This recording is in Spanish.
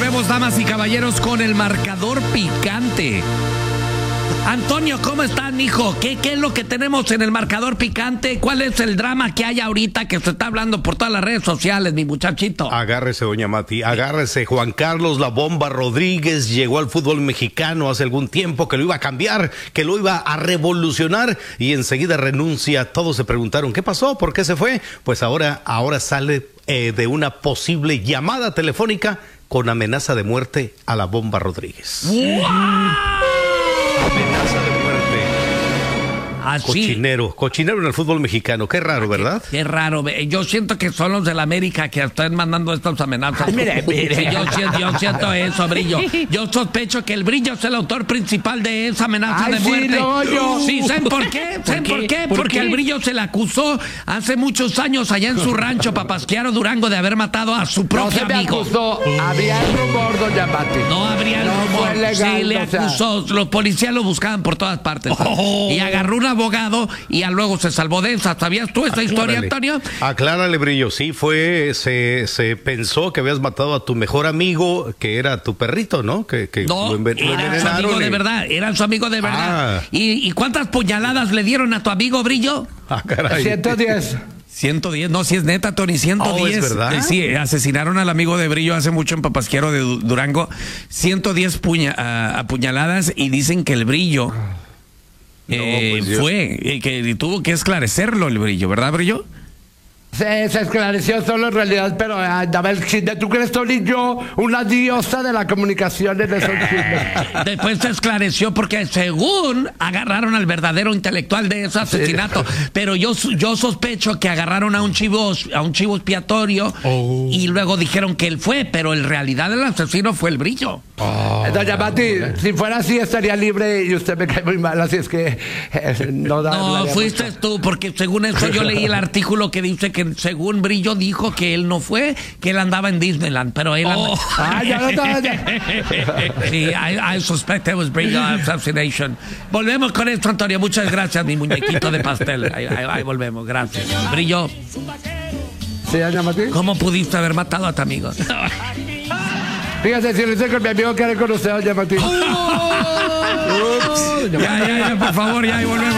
volvemos, damas y caballeros, con el marcador picante. Antonio, ¿cómo estás, mijo? ¿Qué es lo que tenemos en el marcador picante? ¿Cuál es el drama que hay ahorita que se está hablando por todas las redes sociales, mi muchachito? Agárrese, doña Mati, agárrese. Juan Carlos La Bomba Rodríguez llegó al fútbol mexicano hace algún tiempo, que lo iba a cambiar, que lo iba a revolucionar, y enseguida renuncia. Todos se preguntaron, ¿qué pasó? ¿Por qué se fue? Pues ahora sale de una posible llamada telefónica con amenaza de muerte a La Bomba Rodríguez. Amenaza de muerte. Así. Cochinero en el fútbol mexicano. Qué raro, ¿verdad? Qué raro. Yo siento que son los de la América que están mandando estas amenazas. Ay, mire. Sí, yo siento eso, Brillo. Yo sospecho que el Brillo es el autor principal de esa amenaza de muerte. No, yo. Sí, ¿saben por qué? ¿Saben por qué? Porque el Brillo se le acusó hace muchos años allá en su rancho, Papasquiaro, Durango, de haber matado a su propio amigo. Había rumor, doña Mati. No habría rumor. Fue legal, Sí, le acusó. Los policías lo buscaban por todas partes. Y agarró un abogado y luego se salvó de esa. ¿Sabías tú esa historia, Antonio? Aclárale, Brillo. Sí, se pensó que habías matado a tu mejor amigo, que era tu perrito, ¿no? Que no, era su amigo de verdad. Era su amigo de verdad. ¿Y cuántas puñaladas le dieron a tu amigo, Brillo? Caray. 110. 110, no, si es neta, Tony, 110. ¿Es verdad? Sí, asesinaron al amigo de Brillo hace mucho en Papasquiaro de Durango. 110 apuñaladas, y dicen que el Brillo que tuvo que esclarecerlo, el Brillo, ¿verdad, Brillo? Se esclareció solo en realidad, pero a ver, ¿tú crees, Tony, yo, una diosa de la comunicación en esos chismes? Después se esclareció porque según agarraron al verdadero intelectual de ese asesinato, pero yo sospecho que agarraron a un chivo expiatorio y luego dijeron que él fue, pero en realidad el asesino fue el Brillo. Doña Mati, si fuera así estaría libre y usted me cae muy mal, así es que no fuiste tú, porque según eso yo leí el artículo que dice que según Brillo dijo que él no fue, que él andaba en Disneyland, pero él Sí, I suspect it was Brillo assassination. Volvemos con esto, Antonio. Muchas gracias, mi muñequito de pastel. Ahí volvemos, gracias. Brillo. Sí, doña Mati. ¿Cómo pudiste haber matado a tu amigo? Fíjate, si lo hice con mi amigo que era con usted, doña Mati. Ya, por favor, ya, y volvemos.